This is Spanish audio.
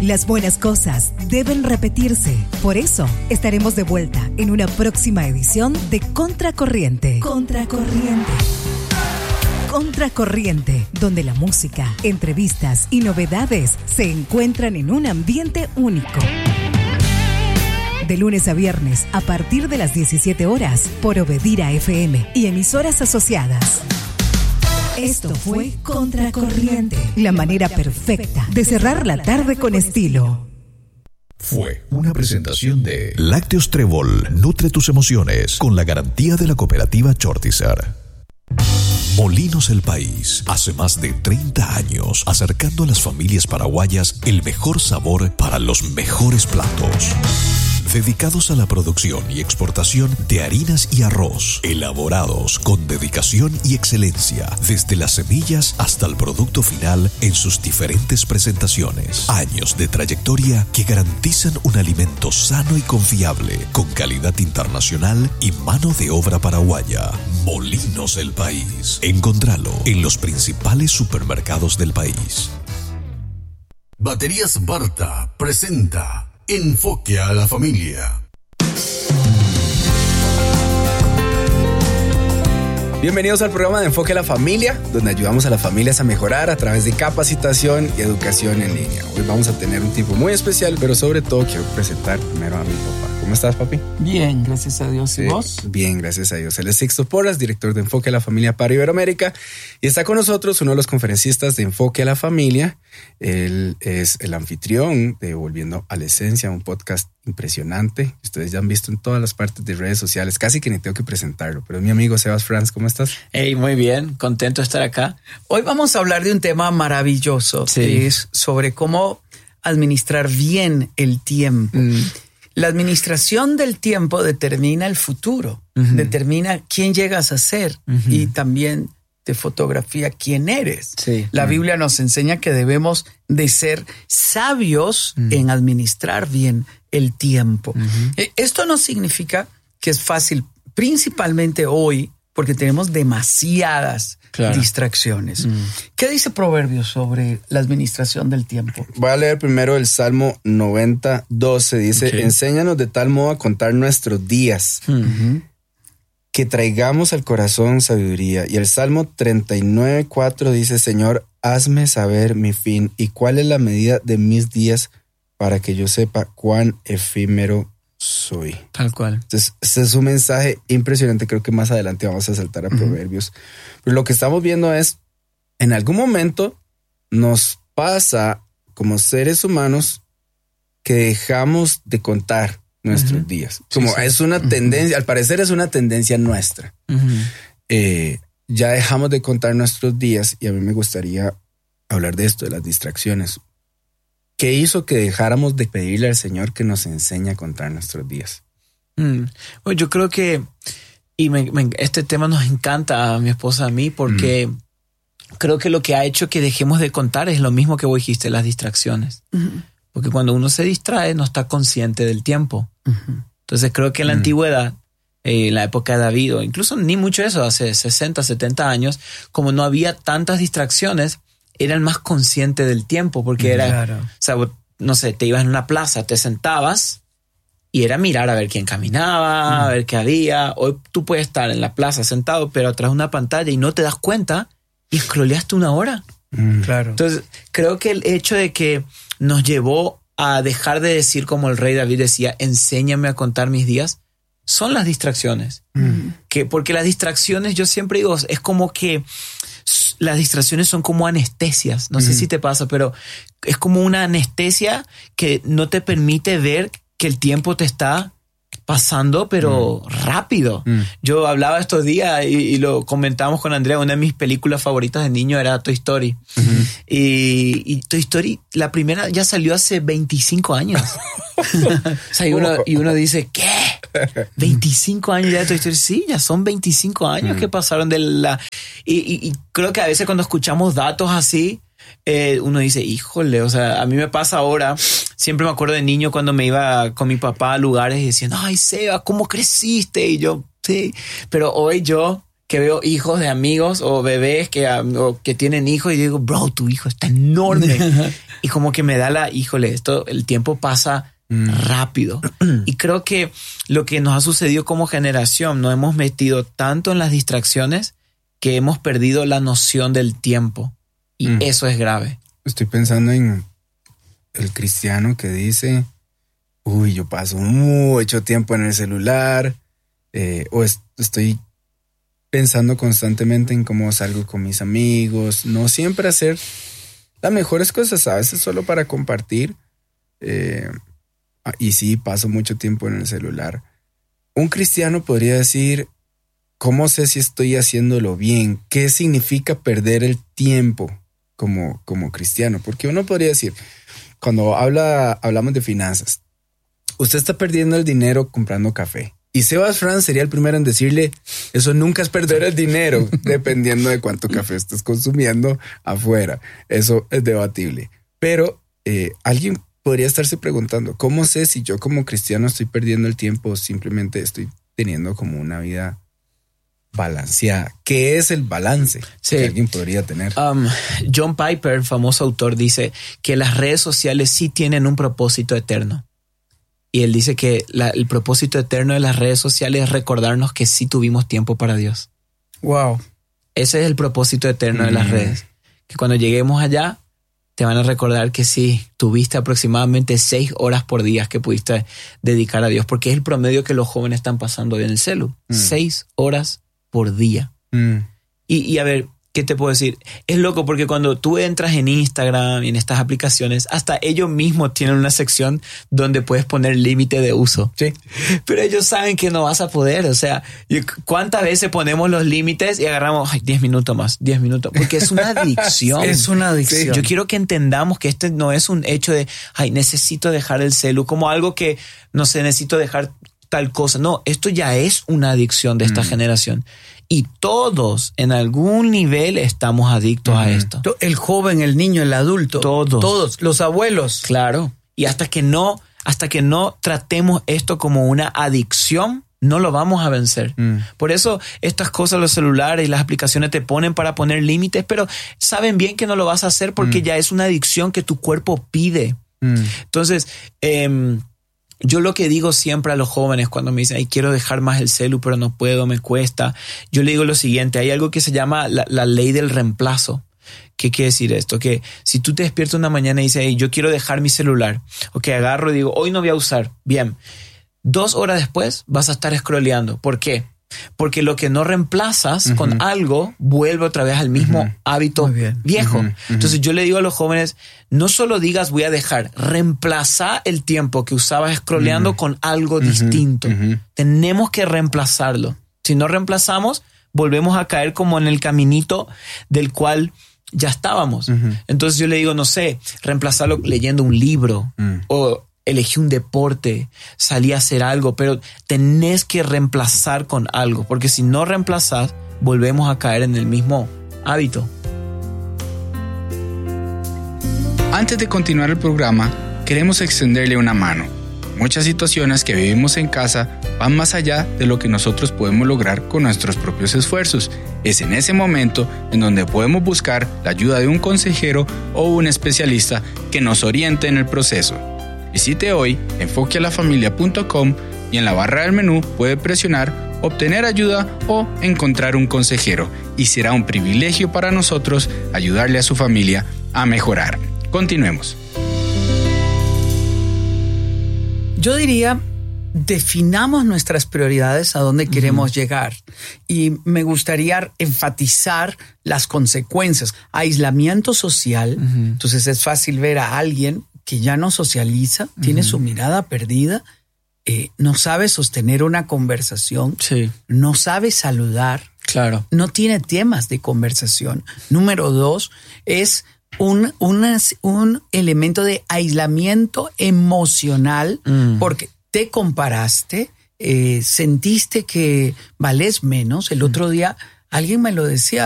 Las buenas cosas deben repetirse. Por eso, estaremos de vuelta en una próxima edición de Contracorriente. Contracorriente. Contracorriente, donde la música, entrevistas y novedades se encuentran en un ambiente único. De lunes a viernes, a partir de las 17 horas, por Obedira FM y emisoras asociadas. Esto fue Contracorriente, la manera perfecta de cerrar la tarde con estilo. Fue una presentación de Lácteos Trébol. Nutre tus emociones con la garantía de la cooperativa Chortizar. Molinos El País, hace más de 30 años, acercando a las familias paraguayas el mejor sabor para los mejores platos. Dedicados a la producción y exportación de harinas y arroz, elaborados con dedicación y excelencia, desde las semillas hasta el producto final en sus diferentes presentaciones. Años de trayectoria que garantizan un alimento sano y confiable, con calidad internacional y mano de obra paraguaya. Molinos El País. Encontralo en los principales supermercados del país. Baterías Barta presenta Enfoque a la Familia. Bienvenidos al programa de Enfoque a la Familia, donde ayudamos a las familias a mejorar a través de capacitación y educación en línea. Hoy vamos a tener un tipo muy especial, pero sobre todo quiero presentar primero a mi papá. ¿Cómo estás, papi? Bien, gracias a Dios. ¿Y vos? Bien, gracias a Dios. Él es Sixto Porras, director de Enfoque a la Familia para Iberoamérica, y está con nosotros uno de los conferencistas de Enfoque a la Familia. Él es el anfitrión de Volviendo a la Esencia, un podcast impresionante. Ustedes ya han visto en todas las partes de redes sociales. Casi que ni tengo que presentarlo, pero es mi amigo Sebas Franz. ¿Cómo estás? Hey, muy bien, contento de estar acá. Hoy vamos a hablar de un tema maravilloso, que es sobre cómo administrar bien el tiempo. La administración del tiempo determina el futuro, determina quién llegas a ser y también te fotografía quién eres. La Biblia nos enseña que debemos de ser sabios en administrar bien el tiempo. Esto no significa que es fácil, principalmente hoy, porque tenemos demasiadas distracciones. ¿Qué dice Proverbios sobre la administración del tiempo? Voy a leer primero el Salmo 90:12. Dice, enséñanos de tal modo a contar nuestros días, que traigamos al corazón sabiduría. Y el Salmo 39:4 dice, Señor, hazme saber mi fin y cuál es la medida de mis días para que yo sepa cuán efímero soy. Tal cual. Entonces, este es un mensaje impresionante. Creo que más adelante vamos a saltar a Proverbios. Pero lo que estamos viendo es, en algún momento nos pasa como seres humanos que dejamos de contar nuestros días. Como es una tendencia, al parecer es una tendencia nuestra. Ya dejamos de contar nuestros días y a mí me gustaría hablar de esto, de las distracciones. ¿Qué hizo que dejáramos de pedirle al Señor que nos enseñe a contar nuestros días? Bueno, yo creo que este tema nos encanta a mi esposa, a mí, porque creo que lo que ha hecho que dejemos de contar es lo mismo que vos dijiste, las distracciones. Porque cuando uno se distrae no está consciente del tiempo. Entonces creo que en la antigüedad, en la época de David, o incluso ni mucho eso, hace 60, 70 años, como no había tantas distracciones, eran más conscientes del tiempo, porque era, o sea, no sé, te ibas en una plaza, te sentabas y era mirar a ver quién caminaba, a ver qué había. Hoy tú puedes estar en la plaza sentado, pero atrás de una pantalla y no te das cuenta y scrolleaste una hora. Entonces, creo que el hecho de que nos llevó a dejar de decir como el rey David decía, enséñame a contar mis días, son las distracciones. Porque las distracciones, yo siempre digo, es como que las distracciones son como anestesias. No sé si te pasa, pero es como una anestesia que no te permite ver que el tiempo te está pasando, pero rápido. Yo hablaba estos días y lo comentábamos con Andrea. Una de mis películas favoritas de niño era Toy Story. Y Toy Story, la primera ya salió hace 25 años. O sea, y uno dice, ¿qué? 25 años ya de Toy Story. Sí, ya son 25 años que pasaron de la... Y creo que a veces cuando escuchamos datos así, uno dice, híjole, o sea, a mí me pasa ahora. Siempre me acuerdo de niño cuando me iba con mi papá a lugares y decían, ay, Seba, ¿cómo creciste? Y yo, sí. Pero hoy yo que veo hijos de amigos o bebés que tienen hijos y digo, bro, tu hijo está enorme. Y como que me da el tiempo pasa rápido. Y creo que lo que nos ha sucedido como generación, nos hemos metido tanto en las distracciones que hemos perdido la noción del tiempo. Y eso es grave. Estoy pensando en el cristiano que dice, yo paso mucho tiempo en el celular, o estoy pensando constantemente en cómo salgo con mis amigos, no siempre hacer las mejores cosas, a veces solo para compartir. Y sí, paso mucho tiempo en el celular. Un cristiano podría decir, ¿cómo sé si estoy haciéndolo bien? ¿Qué significa perder el tiempo como cristiano? Porque uno podría decir, cuando hablamos de finanzas, usted está perdiendo el dinero comprando café. Y Sebas Franz sería el primero en decirle, eso nunca es perder el dinero, dependiendo de cuánto café estés consumiendo afuera. Eso es debatible. Pero alguien podría estarse preguntando, ¿cómo sé si yo como cristiano estoy perdiendo el tiempo o simplemente estoy teniendo como una vida balanceada? ¿Qué es el balance que alguien podría tener? John Piper, famoso autor, dice que las redes sociales sí tienen un propósito eterno. Y él dice que el propósito eterno de las redes sociales es recordarnos que sí tuvimos tiempo para Dios. Wow. Ese es el propósito eterno de las redes. Que cuando lleguemos allá, te van a recordar que sí, tuviste aproximadamente 6 horas por día que pudiste dedicar a Dios. Porque es el promedio que los jóvenes están pasando hoy en el celu. 6 horas por día. Y a ver, ¿qué te puedo decir? Es loco porque cuando tú entras en Instagram y en estas aplicaciones, hasta ellos mismos tienen una sección donde puedes poner límite de uso. Sí. Pero ellos saben que no vas a poder. O sea, ¿cuántas veces ponemos los límites y agarramos 10 minutos más, 10 minutos? Porque es una adicción. Es una adicción. Sí. Yo quiero que entendamos que este no es un hecho de, necesito dejar el celu como algo que, no sé, necesito dejar tal cosa. No, esto ya es una adicción de esta generación. Y todos en algún nivel estamos adictos a esto. El joven, el niño, el adulto. Todos, los abuelos. Claro. Y hasta que no tratemos esto como una adicción, no lo vamos a vencer. Por eso estas cosas, los celulares y las aplicaciones te ponen para poner límites, pero saben bien que no lo vas a hacer porque ya es una adicción que tu cuerpo pide. Entonces, yo lo que digo siempre a los jóvenes cuando me dicen, quiero dejar más el celu, pero no puedo, me cuesta. Yo le digo lo siguiente, hay algo que se llama la ley del reemplazo. ¿Qué quiere decir esto? Que si tú te despiertas una mañana y dices, yo quiero dejar mi celular. Agarro y digo, hoy no voy a usar. Bien. 2 horas después vas a estar scrolleando. ¿Por qué? Porque lo que no reemplazas con algo vuelve otra vez al mismo hábito viejo. Entonces yo le digo a los jóvenes, no solo digas voy a dejar, reemplaza el tiempo que usabas scrolleando con algo distinto. Tenemos que reemplazarlo. Si no reemplazamos, volvemos a caer como en el caminito del cual ya estábamos. Entonces yo le digo, no sé, reemplazarlo leyendo un libro o elegí un deporte, salí a hacer algo, pero tenés que reemplazar con algo, porque si no reemplazás, volvemos a caer en el mismo hábito. Antes de continuar el programa, queremos extenderle una mano. Muchas situaciones que vivimos en casa van más allá de lo que nosotros podemos lograr con nuestros propios esfuerzos. Es en ese momento en donde podemos buscar la ayuda de un consejero o un especialista que nos oriente en el proceso. Visite hoy enfoquealafamilia.com y en la barra del menú puede presionar obtener ayuda o encontrar un consejero y será un privilegio para nosotros ayudarle a su familia a mejorar. Continuemos. Yo diría, definamos nuestras prioridades a dónde queremos llegar. Y me gustaría enfatizar las consecuencias. Aislamiento social. Entonces es fácil ver a alguien que ya no socializa, tiene su mirada perdida, no sabe sostener una conversación, no sabe saludar, no tiene temas de conversación. Número 2 es un elemento de aislamiento emocional porque te comparaste, sentiste que vales menos. El otro día alguien me lo decía,